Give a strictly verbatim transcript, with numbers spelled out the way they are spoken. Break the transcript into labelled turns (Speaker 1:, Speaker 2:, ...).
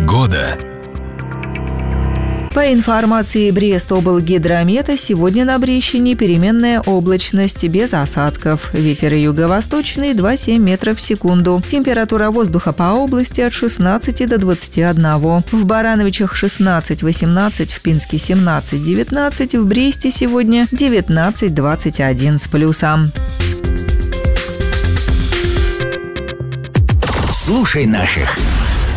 Speaker 1: Погода.
Speaker 2: По информации Брестоблгидромета, сегодня на Брещине переменная облачность без осадков. Ветер юго-восточный два целых семь метров в секунду. Температура воздуха по области от шестнадцати до двадцати одного. В Барановичах шестнадцать восемнадцать, в Пинске семнадцать девятнадцать, в Бресте сегодня девятнадцать двадцать один с плюсом.
Speaker 1: Слушай наших.